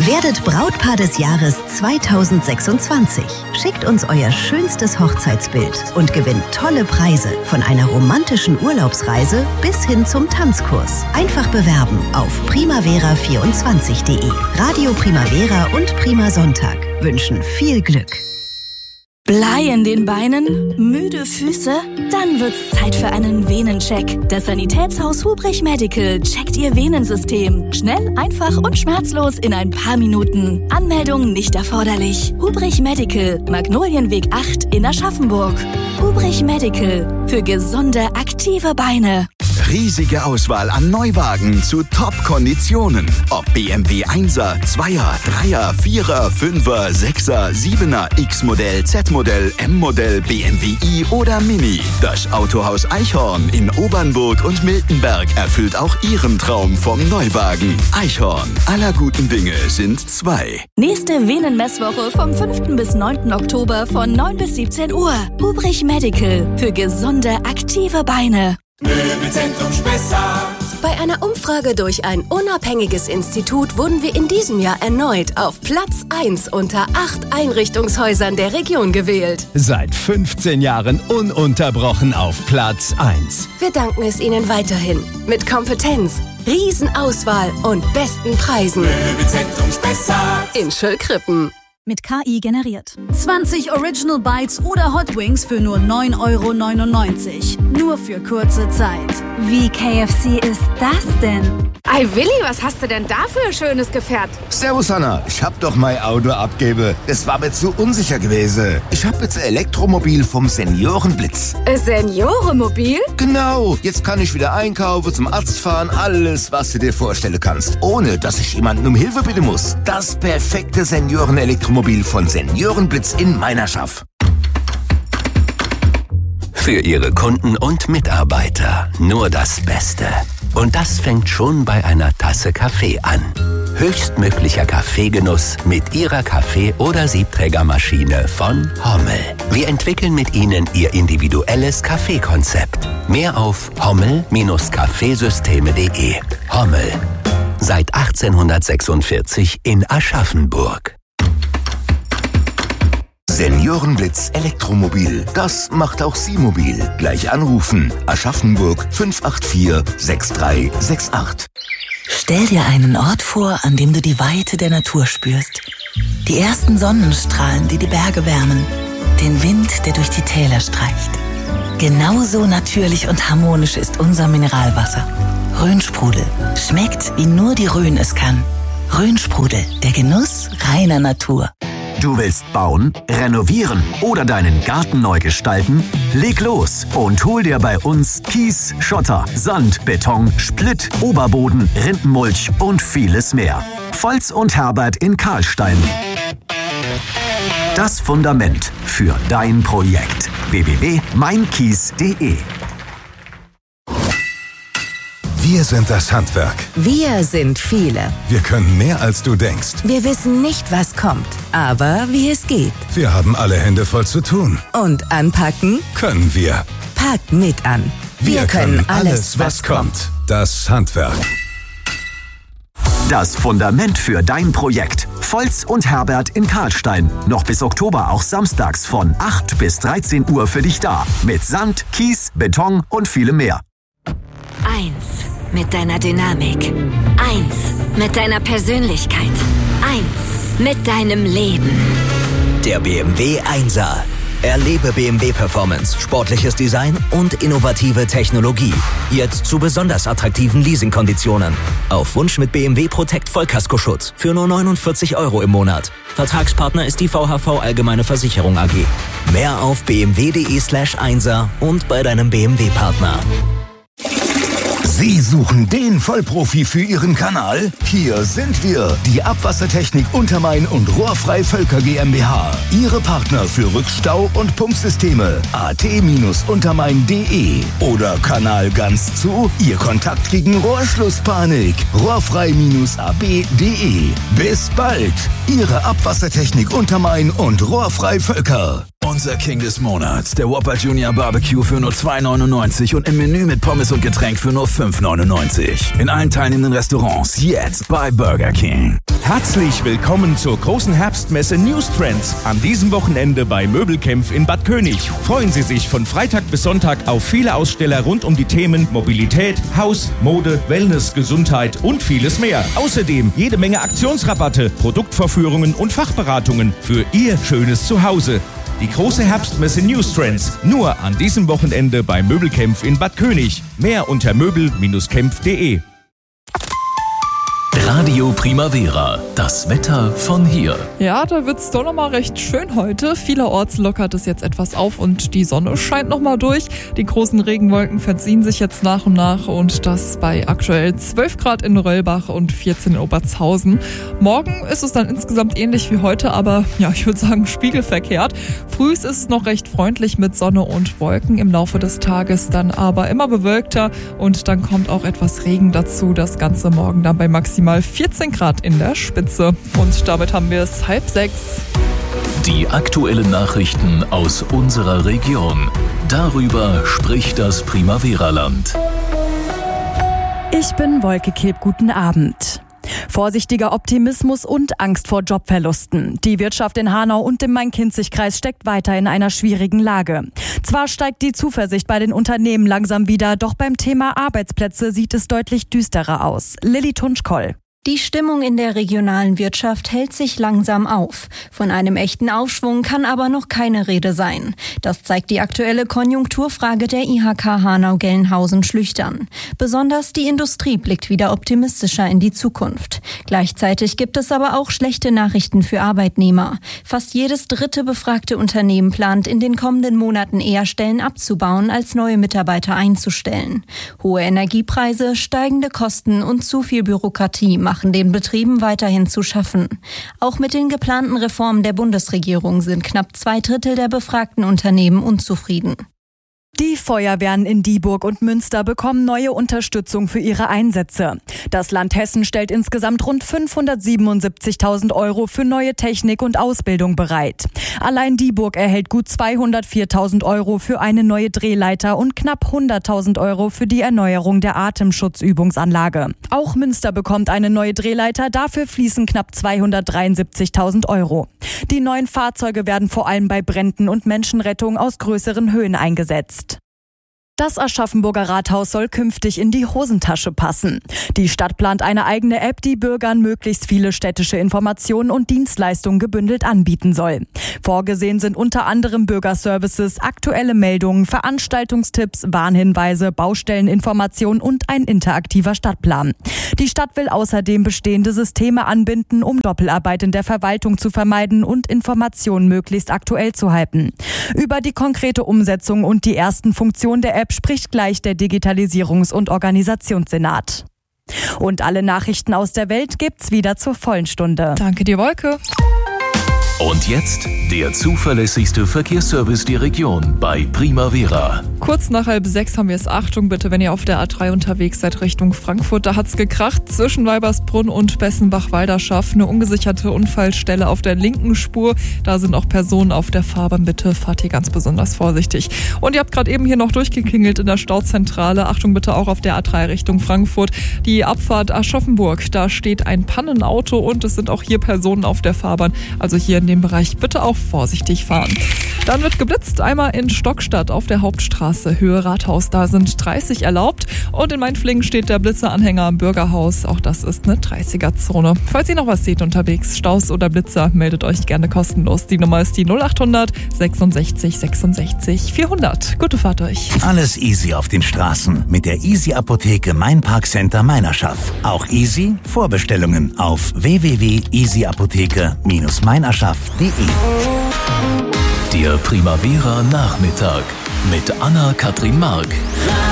Werdet Brautpaar des Jahres 2026. Schickt uns euer schönstes Hochzeitsbild und gewinnt tolle Preise von einer romantischen Urlaubsreise bis hin zum Tanzkurs. Einfach bewerben auf primavera24.de. Radio Primavera und Prima Sonntag wünschen viel Glück. Blei in den Beinen? Müde Füße? Dann wird's Zeit für einen Venencheck. Das Sanitätshaus Hubrich Medical checkt Ihr Venensystem. Schnell, einfach und schmerzlos in ein paar Minuten. Anmeldung nicht erforderlich. Hubrich Medical, Magnolienweg 8 in Aschaffenburg. Hubrich Medical, für gesunde, aktive Beine. Riesige Auswahl an Neuwagen zu Top-Konditionen. Ob BMW 1er, 2er, 3er, 4er, 5er, 6er, 7er, X-Modell, Z-Modell, M-Modell, BMW i oder Mini. Das Autohaus Eichhorn in Obernburg und Miltenberg erfüllt auch Ihren Traum vom Neuwagen. Eichhorn, aller guten Dinge sind zwei. Nächste Venenmesswoche vom 5. bis 9. Oktober von 9 bis 17 Uhr. Hubrich Medical, für gesunde, aktive Beine. Möbelzentrum Spessart. Bei einer Umfrage durch ein unabhängiges Institut wurden wir in diesem Jahr erneut auf Platz 1 unter 8 Einrichtungshäusern der Region gewählt. Seit 15 Jahren ununterbrochen auf Platz 1. Wir danken es Ihnen weiterhin. Mit Kompetenz, Riesenauswahl und besten Preisen. Möbelzentrum Spessart. In Schöllkrippen. Mit KI generiert. 20 Original Bites oder Hot Wings für nur 9,99 €. Nur für kurze Zeit. Wie KFC ist das denn? Ei Willi, was hast du denn da für ein schönes Gefährt? Servus Hanna, ich hab doch mein Auto abgebe. Das war mir zu unsicher gewesen. Ich hab jetzt ein Elektromobil vom Seniorenblitz. Seniorenmobil? Genau, jetzt kann ich wieder einkaufen, zum Arzt fahren, alles, was du dir vorstellen kannst. Ohne, dass ich jemanden um Hilfe bitten muss. Das perfekte Seniorenelektromobil von Seniorenblitz in Meinerschaft. Für Ihre Kunden und Mitarbeiter nur das Beste. Und das fängt schon bei einer Tasse Kaffee an. Höchstmöglicher Kaffeegenuss mit Ihrer Kaffee- oder Siebträgermaschine von Hommel. Wir entwickeln mit Ihnen Ihr individuelles Kaffeekonzept. Mehr auf hommel-kaffeesysteme.de. Hommel. Seit 1846 in Aschaffenburg. Seniorenblitz Elektromobil. Das macht auch Sie mobil. Gleich anrufen. Aschaffenburg 584 6368. Stell dir einen Ort vor, an dem du die Weite der Natur spürst. Die ersten Sonnenstrahlen, die die Berge wärmen. Den Wind, der durch die Täler streicht. Genauso natürlich und harmonisch ist unser Mineralwasser. Rhönsprudel. Schmeckt, wie nur die Rhön es kann. Rhönsprudel, der Genuss reiner Natur. Du willst bauen, renovieren oder deinen Garten neu gestalten? Leg los und hol dir bei uns Kies, Schotter, Sand, Beton, Splitt, Oberboden, Rindenmulch und vieles mehr. Volz und Herbert in Karlstein. Das Fundament für dein Projekt. www.meinkies.de. Wir sind das Handwerk. Wir sind viele. Wir können mehr, als du denkst. Wir wissen nicht, was kommt, aber wie es geht. Wir haben alle Hände voll zu tun. Und anpacken können wir. Packt mit an. Wir können alles, was kommt. Das Handwerk. Das Fundament für dein Projekt. Volz und Herbert in Karlstein. Noch bis Oktober auch samstags von 8 bis 13 Uhr für dich da. Mit Sand, Kies, Beton und vielem mehr. 1 mit deiner Dynamik. 1 mit deiner Persönlichkeit. 1 mit deinem Leben. Der BMW 1er. Erlebe BMW Performance, sportliches Design und innovative Technologie. Jetzt zu besonders attraktiven Leasingkonditionen. Auf Wunsch mit BMW Protect Vollkaskoschutz für nur 49 € im Monat. Vertragspartner ist die VHV Allgemeine Versicherung AG. Mehr auf bmw.de/1er und bei deinem BMW-Partner. Sie suchen den Vollprofi für Ihren Kanal? Hier sind wir, die Abwassertechnik Untermain und Rohrfrei Völker GmbH. Ihre Partner für Rückstau- und Pumpsysteme. at-untermain.de oder Kanal ganz zu, Ihr Kontakt gegen Rohrschlusspanik. rohrfrei-ab.de. Bis bald, Ihre Abwassertechnik Untermain und Rohrfrei Völker. Unser King des Monats, der Whopper Junior Barbecue für nur $2,99 und im Menü mit Pommes und Getränk für nur $5,99. In allen teilnehmenden Restaurants jetzt bei Burger King. Herzlich willkommen zur großen Herbstmesse News Trends an diesem Wochenende bei Möbelkämpf in Bad König. Freuen Sie sich von Freitag bis Sonntag auf viele Aussteller rund um die Themen Mobilität, Haus, Mode, Wellness, Gesundheit und vieles mehr. Außerdem jede Menge Aktionsrabatte, Produktvorführungen und Fachberatungen für Ihr schönes Zuhause. Die große Herbstmesse News Trends nur an diesem Wochenende bei Möbelkämpf in Bad König. Mehr unter möbel-kämpf.de. Radio Primavera, das Wetter von hier. Ja, da wird's doch nochmal recht schön heute. Vielerorts lockert es jetzt etwas auf und die Sonne scheint nochmal durch. Die großen Regenwolken verziehen sich jetzt nach und nach und das bei aktuell 12 Grad in Röllbach und 14 in Obertshausen. Morgen ist es dann insgesamt ähnlich wie heute, aber ja, ich würde sagen spiegelverkehrt. Früh ist es noch recht freundlich mit Sonne und Wolken, im Laufe des Tages dann aber immer bewölkter und dann kommt auch etwas Regen dazu. Das Ganze morgen dann bei maximal 14 Grad in der Spitze. Und damit haben wir es 5:30. Die aktuellen Nachrichten aus unserer Region. Darüber spricht das Primavera-Land. Ich bin Wolke Kilp, guten Abend. Vorsichtiger Optimismus und Angst vor Jobverlusten. Die Wirtschaft in Hanau und im Main-Kinzig-Kreis steckt weiter in einer schwierigen Lage. Zwar steigt die Zuversicht bei den Unternehmen langsam wieder, doch beim Thema Arbeitsplätze sieht es deutlich düsterer aus. Lilly Tunschkoll. Die Stimmung in der regionalen Wirtschaft hält sich langsam auf. Von einem echten Aufschwung kann aber noch keine Rede sein. Das zeigt die aktuelle Konjunkturfrage der IHK Hanau-Gelnhausen-Schlüchtern. Besonders die Industrie blickt wieder optimistischer in die Zukunft. Gleichzeitig gibt es aber auch schlechte Nachrichten für Arbeitnehmer. Fast jedes dritte befragte Unternehmen plant in den kommenden Monaten eher Stellen abzubauen, als neue Mitarbeiter einzustellen. Hohe Energiepreise, steigende Kosten und zu viel Bürokratie machen den Betrieben weiterhin zu schaffen. Auch mit den geplanten Reformen der Bundesregierung sind knapp 2/3 der befragten Unternehmen unzufrieden. Die Feuerwehren in Dieburg und Münster bekommen neue Unterstützung für ihre Einsätze. Das Land Hessen stellt insgesamt rund 577.000 € für neue Technik und Ausbildung bereit. Allein Dieburg erhält gut 204.000 € für eine neue Drehleiter und knapp 100.000 € für die Erneuerung der Atemschutzübungsanlage. Auch Münster bekommt eine neue Drehleiter, dafür fließen knapp 273.000 €. Die neuen Fahrzeuge werden vor allem bei Bränden und Menschenrettung aus größeren Höhen eingesetzt. Das Aschaffenburger Rathaus soll künftig in die Hosentasche passen. Die Stadt plant eine eigene App, die Bürgern möglichst viele städtische Informationen und Dienstleistungen gebündelt anbieten soll. Vorgesehen sind unter anderem Bürgerservices, aktuelle Meldungen, Veranstaltungstipps, Warnhinweise, Baustelleninformationen und ein interaktiver Stadtplan. Die Stadt will außerdem bestehende Systeme anbinden, um Doppelarbeit in der Verwaltung zu vermeiden und Informationen möglichst aktuell zu halten. Über die konkrete Umsetzung und die ersten Funktionen der App spricht gleich der Digitalisierungs- und Organisationssenat. Und alle Nachrichten aus der Welt gibt's wieder zur vollen Stunde. Danke dir, Wolke. Und jetzt der zuverlässigste Verkehrsservice der Region bei Primavera. Kurz nach 5:30 haben wir es. Achtung bitte, wenn ihr auf der A3 unterwegs seid Richtung Frankfurt. Da hat's gekracht zwischen Weibersbrunn und Bessenbach-Walderschaff. Eine ungesicherte Unfallstelle auf der linken Spur. Da sind auch Personen auf der Fahrbahn. Bitte fahrt hier ganz besonders vorsichtig. Und ihr habt gerade eben hier noch durchgeklingelt in der Stauzentrale. Achtung bitte auch auf der A3 Richtung Frankfurt. Die Abfahrt Aschaffenburg. Da steht ein Pannenauto und es sind auch hier Personen auf der Fahrbahn. Also hier in dem Bereich bitte auch vorsichtig fahren. Dann wird geblitzt, einmal in Stockstadt auf der Hauptstraße, Höhe Rathaus, da sind 30 erlaubt. Und in Mainflingen steht der Blitzeranhänger am Bürgerhaus, auch das ist eine 30er-Zone. Falls ihr noch was seht unterwegs, Staus oder Blitzer, meldet euch gerne kostenlos. Die Nummer ist die 0800 66 66 400. Gute Fahrt euch. Alles easy auf den Straßen mit der Easy Apotheke Mainparkcenter Meinerschaft. Auch easy Vorbestellungen auf www.easyapotheke-meinerschaft.de. Der Primavera Nachmittag mit Anna-Kathrin Mark.